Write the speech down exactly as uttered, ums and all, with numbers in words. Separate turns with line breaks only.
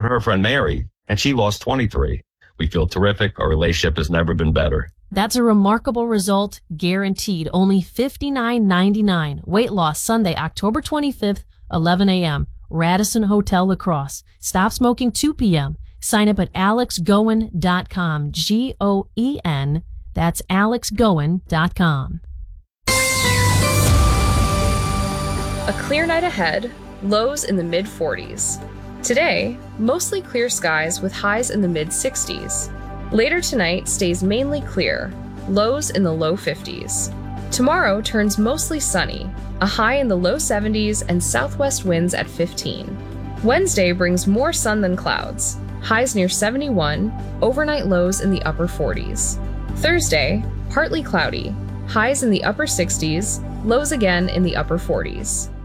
her friend Mary, and she lost twenty-three. We feel terrific. Our relationship has never been better.
That's a remarkable result, guaranteed. Only fifty-nine ninety-nine. Weight loss Sunday, October twenty-fifth, eleven a.m. Radisson Hotel Lacrosse. Stop smoking two p.m. Sign up at alex goen dot com. G O E N. That's alex goen dot com.
A clear night ahead, lows in the mid forties. Today, mostly clear skies with highs in the mid sixties. Later tonight stays mainly clear, lows in the low fifties. Tomorrow turns mostly sunny, a high in the low seventies and southwest winds at fifteen. Wednesday brings more sun than clouds, highs near seventy-one, overnight lows in the upper forties. Thursday, partly cloudy, highs in the upper sixties, lows again in the upper forties.